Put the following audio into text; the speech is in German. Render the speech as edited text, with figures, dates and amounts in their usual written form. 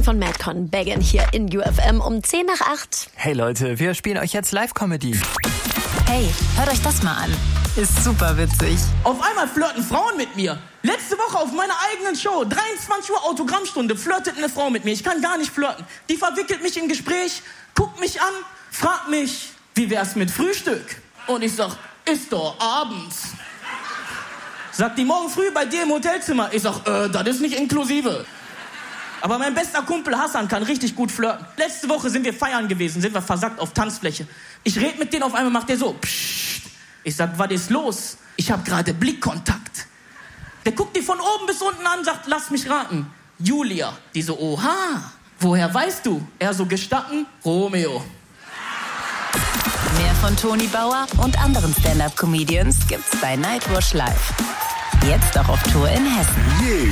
von Madcon Baggin hier in UFM um 7:50. Hey Leute, wir spielen euch jetzt Live-Comedy. Hey, hört euch das mal an. Ist super witzig. Auf einmal flirten Frauen mit mir. Letzte Woche auf meiner eigenen Show, 23 Uhr Autogrammstunde, flirtet eine Frau mit mir. Ich kann gar nicht flirten. Die verwickelt mich in Gespräch, guckt mich an, fragt mich, wie wär's mit Frühstück? Und ich sag, ist doch abends. Sagt die, morgen früh bei dir im Hotelzimmer. Ich sag, das ist nicht inklusive. Aber mein bester Kumpel Hassan kann richtig gut flirten. Letzte Woche sind wir feiern gewesen, sind wir versackt auf Tanzfläche. Ich red mit denen, auf einmal macht der so, pssst. Ich sag, was ist los? Ich hab gerade Blickkontakt. Der guckt die von oben bis unten an, sagt, lass mich raten. Julia. Die so, oha, woher weißt du? Er so, gestatten, Romeo. Mehr von Toni Bauer und anderen Stand-Up-Comedians gibt's bei Nightwash Live. Jetzt auch auf Tour in Hessen.